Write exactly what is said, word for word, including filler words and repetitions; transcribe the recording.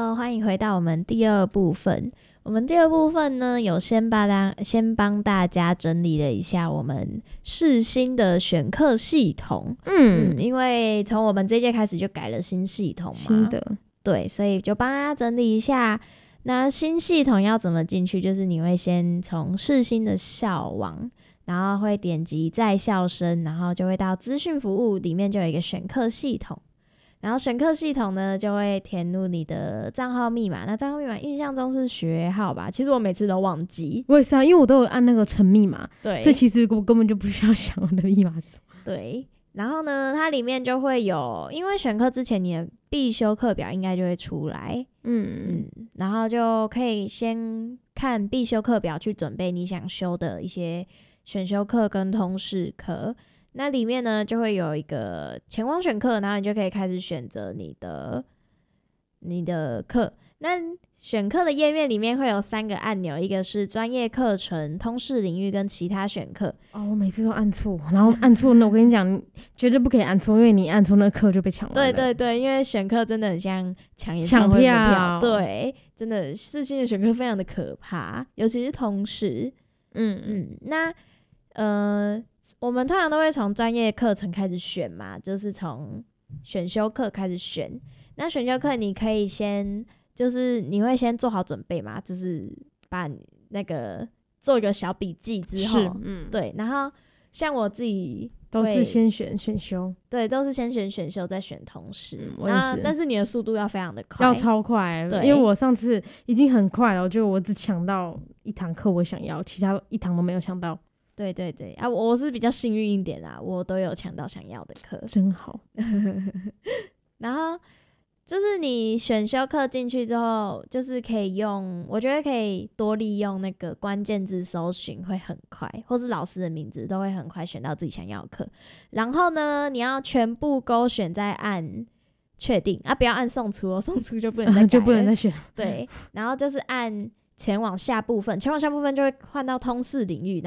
Hello， 欢迎回到我们第二部分。我们第二部分呢，有先帮大先帮大家整理了一下我们世新的选课系统。嗯, 嗯因为从我们这届开始就改了新系统嘛， 新的对，所以就帮大家整理一下。那新系统要怎么进去？就是你会先从世新的校网，然后会点击在校生，然后就会到资讯服务里面就有一个选课系统。然后选课系统呢，就会填入你的账号密码。那账号密码印象中是学号吧？其实我每次都忘记。 我也是啊，因为我都有按那个存密码， 对， 所以其实我根本就不需要想我的密码是什么。 对，然后呢，它里面就会有，因为选课之前你的必修课表应该就会出来，嗯嗯，然后就可以先看必修课表去准备你想修的一些选修课跟通识课。那里面呢就会有一个前往选课，然后你就可以开始选择你的你的课。那选课的页面里面会有三个按钮，一个是专业课程、通识领域跟其他选课。 哦，我每次都按错，然后按错呢，我跟你讲，绝对不可以按错，因为你按错那课就被抢完了。 对对对，因为选课真的很像抢演抢唱会门票， 票，对，真的世新的选课非常的可怕，尤其是通识。嗯嗯，那呃，我们通常都会从专业课程开始选嘛，就是从选修课开始选。那选修课你可以先，就是你会先做好准备嘛，就是把那个做一个小笔记之后， 是嗯， 对，然后像我自己都是先选选修， 对，都是先选选修再选通识， 嗯，我也是， 但是你的速度要非常的快， 要超快，对，因为我上次已经很快了，我觉得我只抢到一堂课我想要，其他一堂都没有抢到。 对对对啊，我是比较幸运一点啦，我都有抢到想要的课， 真好。 然后就是你选修课进去之后，就是可以用，我觉得可以多利用那个关键字搜寻，会很快，或是老师的名字都会很快选到自己想要的课。然后呢，你要全部勾选再按确定啊，不要按送出哦，送出就不能再改了， 就不能再选。 对，然后就是按前往下部分，前往下部分就会换到通识领域。